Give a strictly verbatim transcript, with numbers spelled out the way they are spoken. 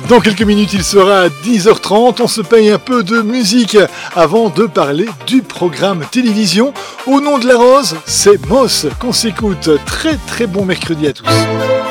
Dans quelques minutes, il sera à dix heures trente. On se paye un peu de musique avant de parler du programme télévision. Au nom de la rose, c'est Moss qu'on s'écoute. Très très bon mercredi à tous.